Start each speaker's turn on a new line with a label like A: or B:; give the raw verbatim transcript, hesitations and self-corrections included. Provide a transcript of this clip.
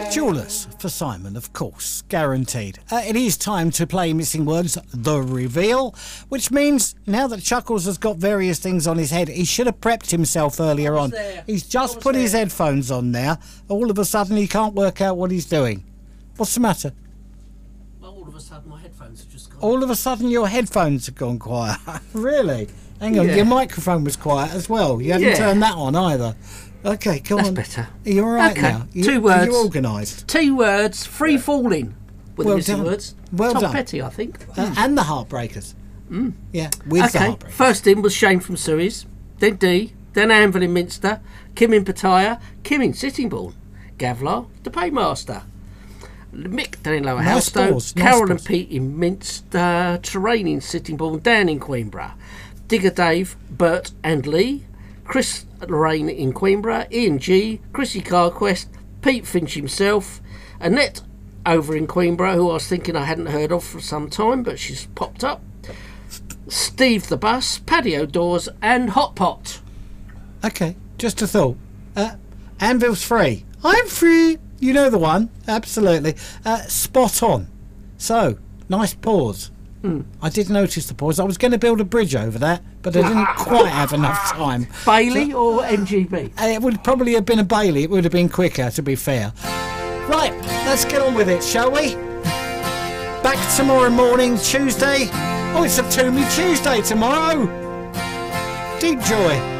A: Jewellers for Simon, of course, guaranteed. Uh, it is time to play Missing Words, The Reveal, which means now that Chuckles has got various things on his head, he should have prepped himself earlier on.
B: There.
A: He's just put there. his headphones on now. All of a sudden he can't work out what he's doing. What's the matter?
B: Well, all of a sudden my headphones have just gone.
A: All of a sudden your headphones have gone quiet. Really? Hang on,
B: Yeah.
A: your microphone was quiet as well. You hadn't
B: Yeah.
A: turned that on either. Okay, come
B: That's
A: on.
B: better.
A: Are you all right
B: Okay,
A: now? You,
B: two words.
A: Are you organised?
B: Two words, free falling. With
A: Well
B: the missing
A: done.
B: words.
A: Well
B: Tom
A: done.
B: Petty, I think.
A: Uh, and the Heartbreakers.
B: Mm.
A: Yeah, with the
B: Okay,
A: Heartbreakers.
B: first in was Shane from Suez, then D, then Anvil in Minster, Kim in Pattaya, Kim in Sittingbourne, Gavlar, the Paymaster, Mick down in Lower
A: Nice
B: Halstow,
A: pause, nice
B: Carol
A: pause.
B: and Pete in Minster, Terrain in Sittingbourne, Dan in Queenborough, Digger Dave, Bert and Lee, Chris Lorraine in Queenborough, Ian G, Chrissy Carquest, Pete Finch himself, Annette over in Queenborough, who I was thinking I hadn't heard of for some time, but she's popped up, Steve the Bus, Paddy O'Dawes and Hot Pot.
A: Okay, just a thought. Uh, Anvil's free. I'm free. You know the one. Absolutely. Uh, spot on. So, nice pause.
B: Mm.
A: I did notice the pause. I was going to build a bridge over that, but I didn't quite have enough time.
B: Bailey or M G B?
A: Uh, It would probably have been a Bailey. It would have been quicker, to be fair. Right, let's get on with it, shall we? Back tomorrow morning, Tuesday. Oh, it's a Toomey Tuesday tomorrow. Deep joy.